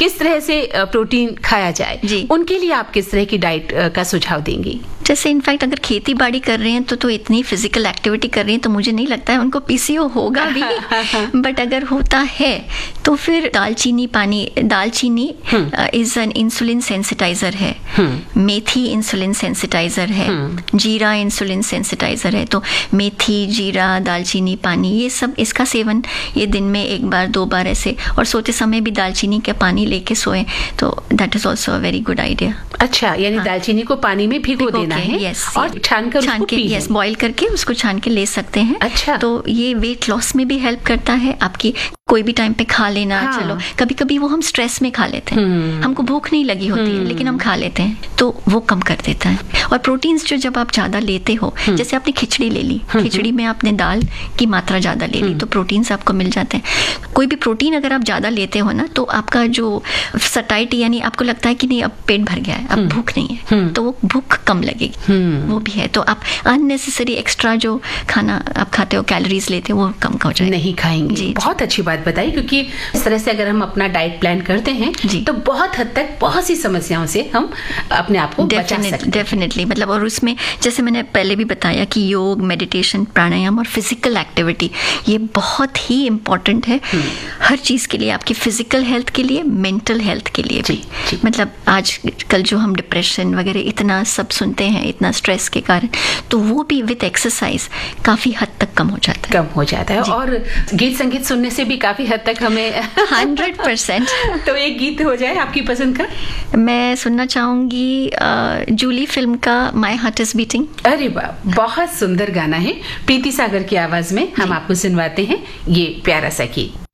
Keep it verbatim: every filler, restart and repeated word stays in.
किस तरह से प्रोटीन खाया जाए, जी। उनके लिए आप किस तरह की डाइट का सुझाव देंगी? जैसे इनफैक्ट अगर खेती बाड़ी कर रहे हैं तो तो इतनी फिजिकल एक्टिविटी कर रही हैं तो मुझे नहीं लगता है उनको पीसीओ होगा भी। बट अगर होता है तो फिर दालचीनी पानी दालचीनी इज एन इंसुलिन सेंसिटाइजर है, मेथी इंसुलिन सेंसिटाइजर है, जीरा इंसुलिन सेंसिटाइजर है। तो मेथी, जीरा, दालचीनी पानी, ये सब इसका सेवन ये दिन में एक बार दो बार ऐसे, और सोते समय भी दालचीनी का पानी लेके सोए तो that is also a very good idea. अच्छा, यानी हाँ। दालचीनी को पानी में भिगो देना है, यस, और छान कर छान के यस बॉईल करके उसको छान के ले सकते हैं। अच्छा, तो ये वेट लॉस में भी हेल्प करता है, आपकी कोई भी टाइम पे खा लेना। हाँ। चलो कभी कभी वो हम स्ट्रेस में खा लेते हैं, हमको भूख नहीं लगी होती है लेकिन हम खा लेते हैं, तो वो कम कर देता है। और प्रोटीन्स जो जब आप ज्यादा लेते हो, जैसे आपने खिचड़ी ले ली, खिचड़ी में आपने दाल की मात्रा ज्यादा ले ली तो प्रोटीन्स आपको मिल जाते हैं। कोई भी प्रोटीन अगर आप ज्यादा लेते हो ना तो आपका जो सटाइटी, यानी आपको लगता है कि नहीं अब पेट भर गया है, अब भूख नहीं है, तो वो भूख कम लगेगी, वो भी है। तो आप अननेसेसरी एक्स्ट्रा जो खाना आप खाते हो, कैलोरीज लेते हो, वो कम हो जाए, नहीं खाएंगे। बहुत अच्छी बात बताई, क्योंकि इस तरह से अगर हम अपना डाइट प्लान करते हैं तो बहुत हद तक बहुत सी समस्याओं से हम अपने आप को बचा सकते हैं। डेफिनेटली, मतलब और उसमें जैसे मैंने पहले भी बताया कि योग, मेडिटेशन, प्राणायाम और फिजिकल एक्टिविटी ये बहुत ही इम्पोर्टेंट है हर चीज के लिए, आपकी फिजिकल हेल्थ के लिए, मेंटल हेल्थ के लिए भी। मतलब आज कल जो हम डिप्रेशन वगैरह इतना सब सुनते हैं, इतना स्ट्रेस के कारण, तो वो भी विद एक्सरसाइज काफी हद तक कम हो जाता है कम हो जाता है और गीत संगीत सुनने से भी काफी हद तक हमें हंड्रेड परसेंट। तो एक गीत हो जाए आपकी पसंद का। मैं सुनना चाहूंगी जूली फिल्म का माय हार्ट इज बीटिंग। अरे वाह, बहुत सुंदर गाना है, प्रीति सागर की आवाज में हम आपको सुनवाते हैं ये प्यारा सा गीत।